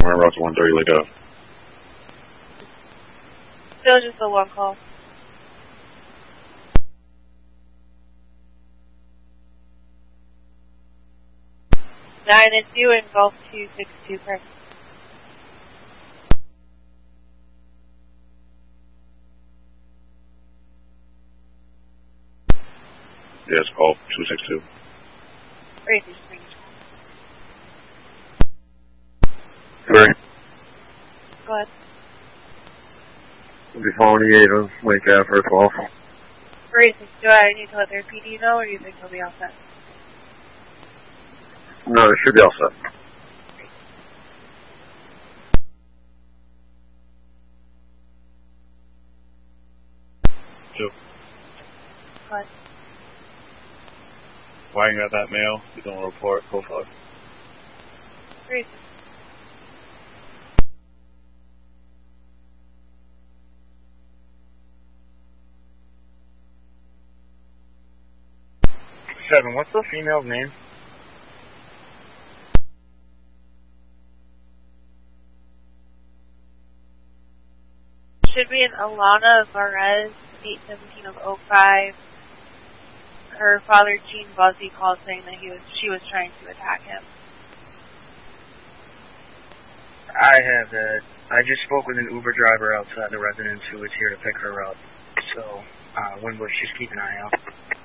We're en route to 130 Lake Ave. Still just a one call. 9 and 2 in Golf 262 correct. Yes, call 262. Great, just bring it. Great. Go ahead. We'll be following the 8 of Lake Ave for a call. Great, do I need to let their PD know, or do you think they'll be all set? No, it should be all set. Joe. Go ahead. Why you got that mail? You don't report. Go for it. Great. Seven, what's the female's name? Should be an Alana Varez, 8/17/05. Her father, Gene Buzzy, called saying that she was trying to attack him. I have that. I just spoke with an Uber driver outside the residence who was here to pick her up. So, Winbush, just keep an eye out.